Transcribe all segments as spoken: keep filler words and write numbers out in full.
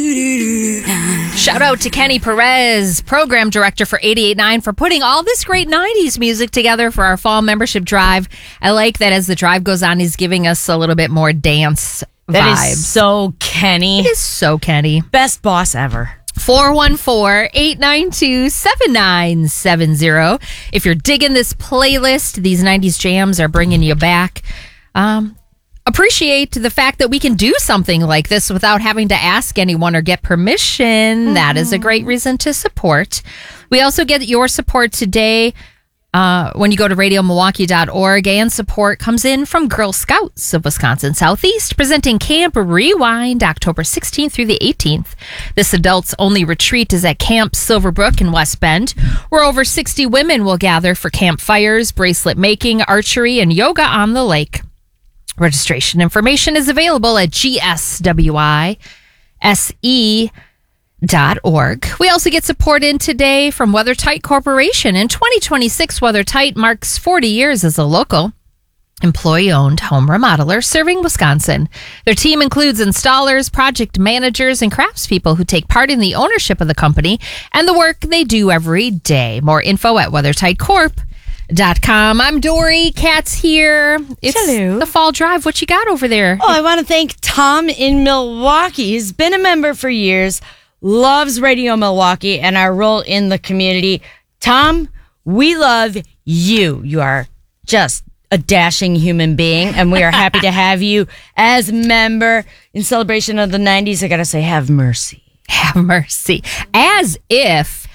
Shout out to Kenny Perez, program director for eighty-eight point nine, for putting all this great nineties music together for our fall membership drive. I like that as the drive goes on, he's giving us a little bit more dance That vibes. is so Kenny. It is so Kenny. Best boss ever. four one four, eight nine two, seven nine seven zero. If you're digging this playlist, these nineties jams are bringing you back. Um, appreciate the fact that we can do something like this without having to ask anyone or get permission. Mm-hmm. That is a great reason to support. We also get your support today uh, when you go to radio milwaukee dot org, and support comes in from Girl Scouts of Wisconsin Southeast, presenting Camp Rewind October sixteenth through the eighteenth. This adults-only retreat is at Camp Silverbrook in West Bend, where over sixty women will gather for campfires, bracelet making, archery, and yoga on the lake. Registration information is available at G S W I S E dot org. We also get support in today from WeatherTight Corporation. In twenty twenty-six, WeatherTight marks forty years as a local employee-owned home remodeler serving Wisconsin. Their team includes installers, project managers, and craftspeople who take part in the ownership of the company and the work they do every day. More info at weather tight corp dot com. I'm Dory. Kat's here. It's Hello. the fall drive. What you got over there? Oh, I want to thank Tom in Milwaukee. He's been a member for years, loves Radio Milwaukee and our role in the community. Tom, we love you. You are just a dashing human being, and we are happy to have you as member in celebration of the nineties. I got to say, have mercy. Have mercy. As if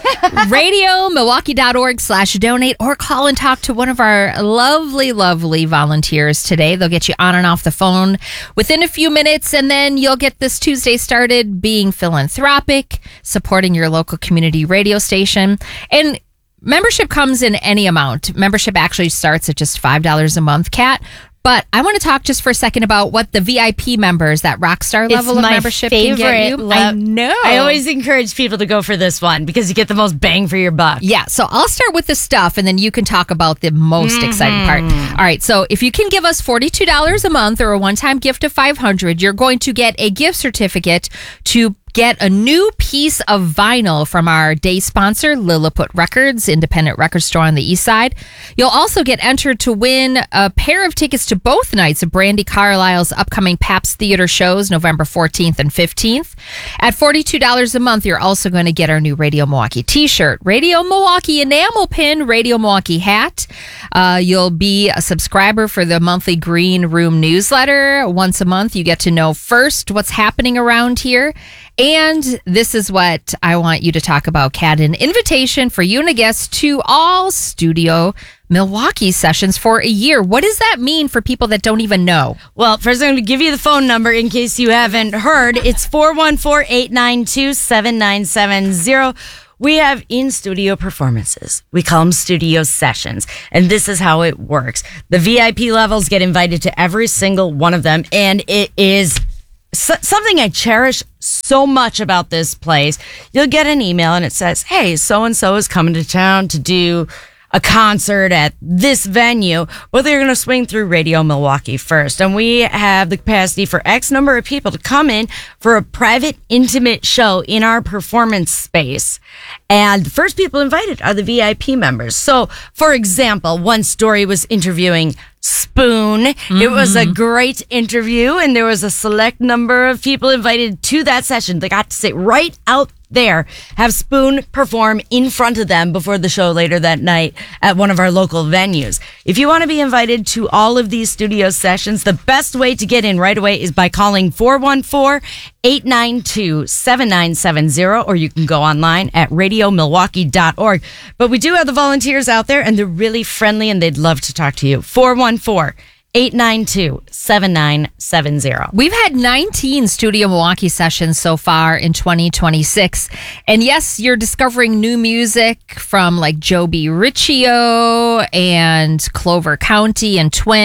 radio milwaukee dot org slash donate, or call and talk to one of our lovely, lovely volunteers today. They'll get you on and off the phone within a few minutes, and then you'll get this Tuesday started being philanthropic, supporting your local community radio station. And membership comes in any amount. Membership actually starts at just five dollars a month, Kat. But I want to talk just for a second about what the V I P members, that rock star level It's of my membership, can get you. le- I know. I always encourage people to go for this one because you get the most bang for your buck. Yeah, so I'll start with the stuff, and then you can talk about the most mm-hmm. exciting part. All right, so if you can give us forty-two dollars a month or a one-time gift of five hundred dollars, you're going to get a gift certificate to get a new piece of vinyl from our day sponsor, Lilliput Records, independent record store on the east side. You'll also get entered to win a pair of tickets to both nights of Brandy Carlisle's upcoming Pabst Theater shows, November fourteenth and fifteenth. At forty-two dollars a month, you're also going to get our new Radio Milwaukee t-shirt, Radio Milwaukee enamel pin, Radio Milwaukee hat. Uh, you'll be a subscriber for the monthly Green Room newsletter. Once a month, you get to know first what's happening around here. And this is what I want you to talk about, Kat. An invitation for you and a guest to all Studio Milwaukee sessions for a year. What does that mean for people that don't even know? Well, first I'm going to give you the phone number in case you haven't heard. It's four one four, eight nine two, seven nine seven zero. We have in-studio performances. We call them studio sessions. And this is how it works. The V I P levels get invited to every single one of them. And it is so- something I cherish so much about this place. You'll get an email and it says, hey, so-and-so is coming to town to do a concert at this venue, but they're going to swing through Radio Milwaukee first. And we have the capacity for X number of people to come in for a private, intimate show in our performance space. And the first people invited are the V I P members. So, for example, one story was interviewing Spoon. Mm-hmm. It was a great interview, and there was a select number of people invited to that session. They got to sit right out there, have Spoon perform in front of them before the show later that night at one of our local venues. If you want to be invited to all of these studio sessions, the best way to get in right away is by calling four one four, eight nine two, seven nine seven zero, or you can go online at radio milwaukee dot org. But we do have the volunteers out there, and they're really friendly, and they'd love to talk to you. four one four, eight nine two, seven nine seven zero. We've had nineteen Studio Milwaukee sessions so far in twenty twenty-six. And yes, you're discovering new music from like Joe B. Riccio and Clover County and Twin.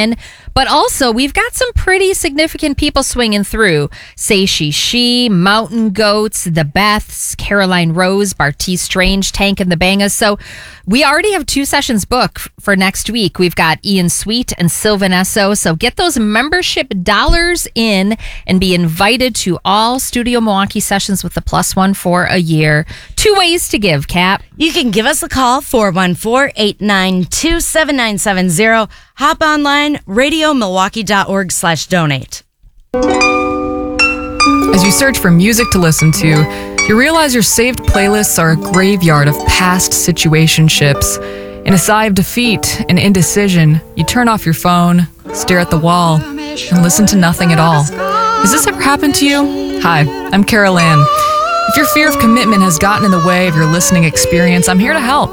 But also, we've got some pretty significant people swinging through. Say She She, Mountain Goats, The Beths, Caroline Rose, Bartiz Strange, Tank and the Bangas. So we already have two sessions booked for next week. We've got Ian Sweet and Sylvan Esso. So get those membership dollars in and be invited to all Studio Milwaukee sessions with the plus one for a year. Two ways to give, Cap. You can give us a call, four one four, eight nine two, seven nine seven zero. Hop online, radio milwaukee dot org slash donate. As you search for music to listen to, you realize your saved playlists are a graveyard of past situationships. In a sigh of defeat and indecision, you turn off your phone, stare at the wall, and listen to nothing at all. Has this ever happened to you? Hi, I'm Carol Ann. If your fear of commitment has gotten in the way of your listening experience, I'm here to help.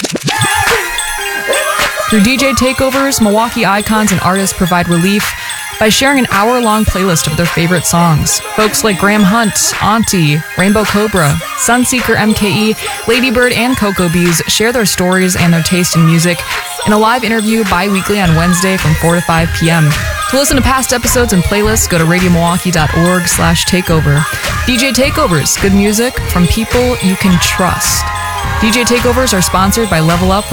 Through D J takeovers, Milwaukee icons and artists provide relief by sharing an hour-long playlist of their favorite songs. Folks like Graham Hunt, Auntie, Rainbow Cobra, Sunseeker M K E, Ladybird, and Cocoa Bees share their stories and their taste in music in a live interview bi-weekly on Wednesday from four to five p.m. To listen to past episodes and playlists, go to radio milwaukee dot org slash takeover. D J Takeovers, good music from people you can trust. D J Takeovers are sponsored by Level Up with